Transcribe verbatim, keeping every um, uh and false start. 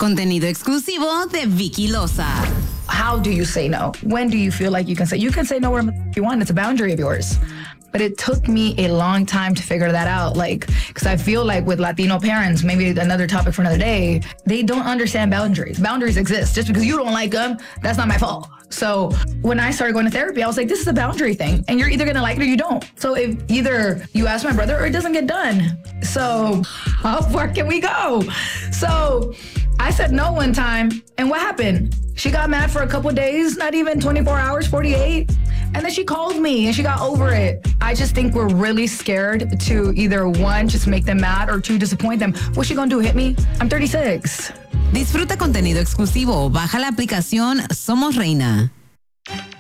Contenido exclusivo de Vicky Loza. How do you say no? When do you feel like you can say? You can say no wherever you want. It's a boundary of yours. But it took me a long time to figure that out. Like, because I feel like with Latino parents, maybe another topic for another day, they don't understand boundaries. Boundaries exist. Just because you don't like them, that's not my fault. So when I started going to therapy, I was like, this is a boundary thing. And you're either going to like it or you don't. So if either you ask my brother or it doesn't get done. So how far can we go? So I said no one time. And what happened? She got mad for a couple of days, not even twenty-four hours, forty-eight. And then she called me and she got over it. I just think we're really scared to either one, just make them mad, or two, disappoint them. What's she gonna do, hit me? I'm thirty-six. Disfruta contenido exclusivo. Baja la aplicación Somos Reina.